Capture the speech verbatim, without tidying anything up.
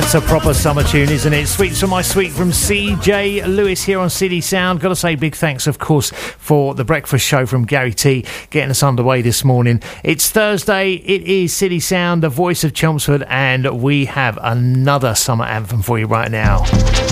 That's a proper summer tune, isn't it? Sweets for my sweet from C J Lewis here on City Sound. Got to say big thanks, of course, for the breakfast show from Gary T getting us underway this morning. It's Thursday. It is City Sound, the voice of Chelmsford, and we have another summer anthem for you right now.